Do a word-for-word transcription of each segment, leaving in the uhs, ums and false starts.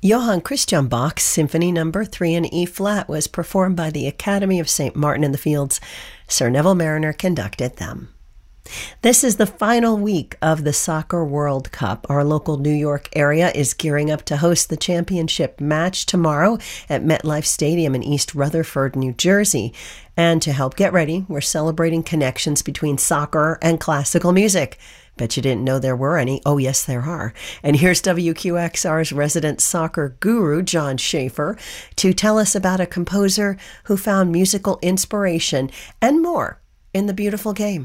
Johann Christian Bach's Symphony Number three in E flat was performed by the Academy of Saint Martin in the Fields. Sir Neville Marriner conducted them. This is the final week of the Soccer World Cup. Our local New York area is gearing up to host the championship match tomorrow at MetLife Stadium in East Rutherford, New Jersey. And to help get ready, we're celebrating connections between soccer and classical music. Bet you didn't know there were any. Oh, yes, there are. And here's W Q X R's resident soccer guru, John Schaefer, to tell us about a composer who found musical inspiration and more in the beautiful game.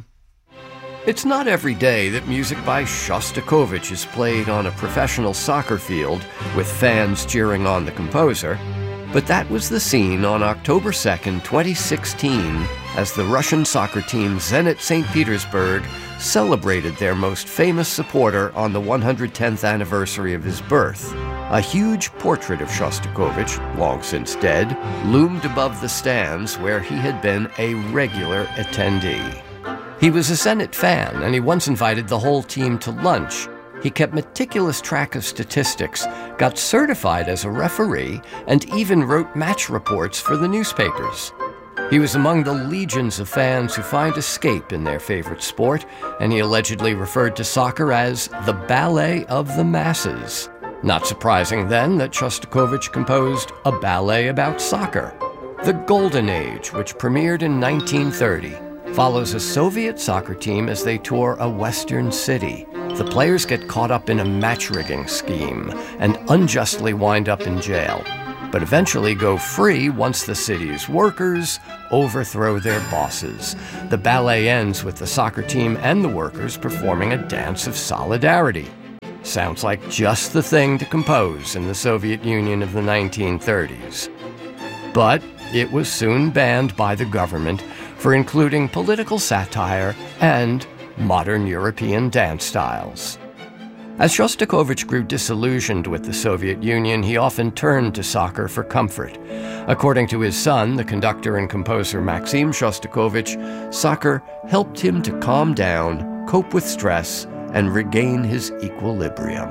It's not every day that music by Shostakovich is played on a professional soccer field with fans cheering on the composer, but that was the scene on October second, twenty sixteen, as the Russian soccer team Zenit Saint Petersburg celebrated their most famous supporter on the one hundred tenth anniversary of his birth. A huge portrait of Shostakovich, long since dead, loomed above the stands where he had been a regular attendee. He was a Zenit fan, and he once invited the whole team to lunch. He kept meticulous track of statistics, got certified as a referee, and even wrote match reports for the newspapers. He was among the legions of fans who find escape in their favorite sport, and he allegedly referred to soccer as the ballet of the masses. Not surprising, then, that Shostakovich composed a ballet about soccer. The Golden Age, which premiered in nineteen thirty, follows a Soviet soccer team as they tour a western city. The players get caught up in a match-rigging scheme and unjustly wind up in jail, but eventually go free once the city's workers overthrow their bosses. The ballet ends with the soccer team and the workers performing a dance of solidarity. Sounds like just the thing to compose in the Soviet Union of the nineteen thirties. But it was soon banned by the government for including political satire and modern European dance styles. As Shostakovich grew disillusioned with the Soviet Union, he often turned to soccer for comfort. According to his son, the conductor and composer Maxim Shostakovich, soccer helped him to calm down, cope with stress, and regain his equilibrium.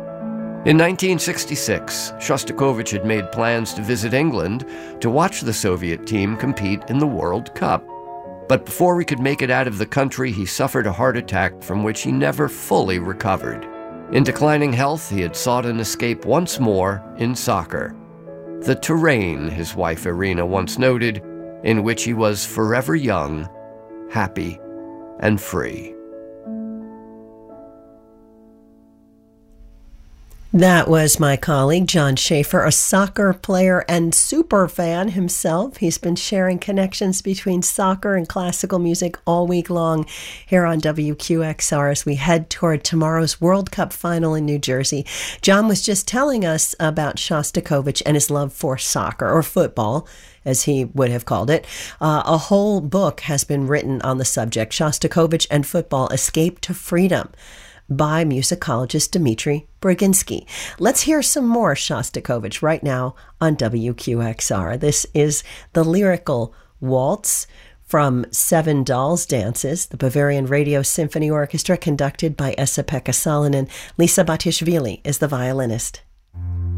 In nineteen sixty-six, Shostakovich had made plans to visit England to watch the Soviet team compete in the World Cup. But before he could make it out of the country, he suffered a heart attack from which he never fully recovered. In declining health, he had sought an escape once more in soccer. The terrain, his wife Irina once noted, in which he was forever young, happy, and free. That was my colleague, John Schaefer, a soccer player and super fan himself. He's been sharing connections between soccer and classical music all week long here on W Q X R as we head toward tomorrow's World Cup final in New Jersey. John was just telling us about Shostakovich and his love for soccer, or football, as he would have called it. Uh, a whole book has been written on the subject, Shostakovich and Football, Escape to Freedom, by musicologist Dmitry Braginsky. Let's hear some more Shostakovich right now on W Q X R. This is the lyrical waltz from Seven Dolls Dances, the Bavarian Radio Symphony Orchestra, conducted by Esa-Pekka Salonen. Lisa Batishvili is the violinist.